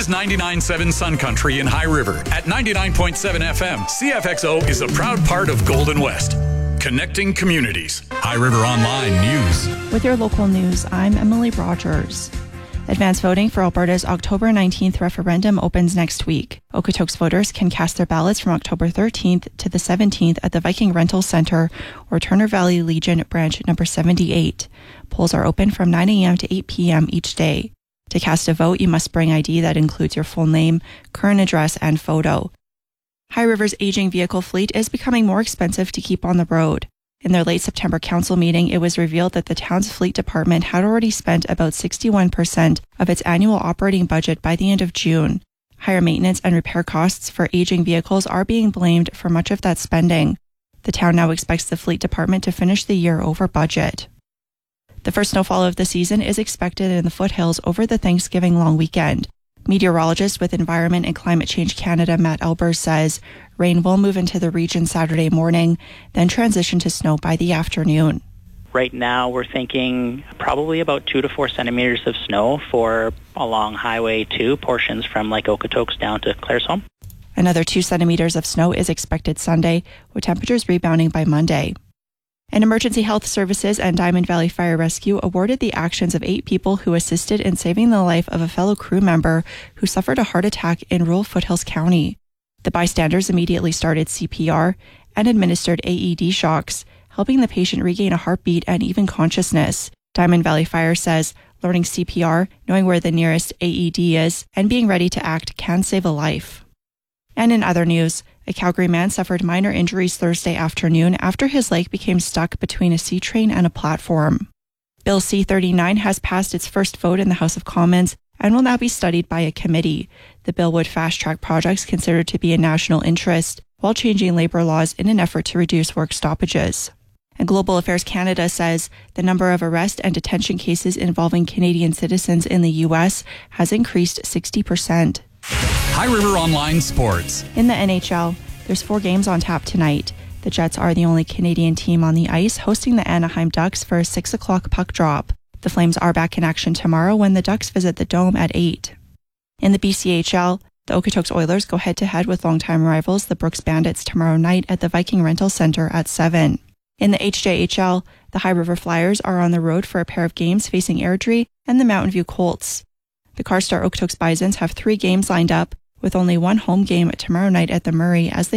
is 99.7 Sun Country in High River. At 99.7 FM, CFXO is a proud part of Golden West. Connecting communities. High River Online News. With your local news, I'm Emily Rogers. Advance voting for Alberta's October 19th referendum opens next week. Okotoks voters can cast their ballots from October 13th to the 17th at the Viking Rental Centre or Turner Valley Legion branch number 78. Polls are open from 9 a.m. to 8 p.m. each day. To cast a vote, you must bring ID that includes your full name, current address, and photo. High River's aging vehicle fleet is becoming more expensive to keep on the road. In their late September council meeting, it was revealed that the town's fleet department had already spent about 61% of its annual operating budget by the end of June. Higher maintenance and repair costs for aging vehicles are being blamed for much of that spending. The town now expects the fleet department to finish the year over budget. The first snowfall of the season is expected in the foothills over the Thanksgiving long weekend. Meteorologist with Environment and Climate Change Canada, Matt Elbers, says rain will move into the region Saturday morning, then transition to snow by the afternoon. Right now, we're thinking probably about 2 to 4 centimeters of snow for along Highway 2, portions from Lake Okotoks down to Claresholm. Another 2 centimeters of snow is expected Sunday, with temperatures rebounding by Monday. And Emergency Health Services and Diamond Valley Fire Rescue awarded the actions of 8 people who assisted in saving the life of a fellow crew member who suffered a heart attack in rural Foothills County. The bystanders immediately started CPR and administered AED shocks, helping the patient regain a heartbeat and even consciousness. Diamond Valley Fire says learning CPR, knowing where the nearest AED is, and being ready to act can save a life. And in other news, a Calgary man suffered minor injuries Thursday afternoon after his leg became stuck between a C train and a platform. Bill C-39 has passed its first vote in the House of Commons and will now be studied by a committee. The bill would fast-track projects considered to be a national interest while changing labour laws in an effort to reduce work stoppages. And Global Affairs Canada says the number of arrest and detention cases involving Canadian citizens in the U.S. has increased 60%. High River Online Sports. In the NHL, there's 4 games on tap tonight. The Jets are the only Canadian team on the ice, hosting the Anaheim Ducks for a 6 o'clock puck drop. The Flames are back in action tomorrow when the Ducks visit the Dome at 8. In the BCHL, the Okotoks Oilers go head-to-head with longtime rivals, the Brooks Bandits, tomorrow night at the Viking Rental Centre at 7. In the HJHL, the High River Flyers are on the road for a pair of games facing Airdrie and the Mountain View Colts. The Carstar Okotoks Bisons have 3 games lined up, with only one home game tomorrow night at the Murray as they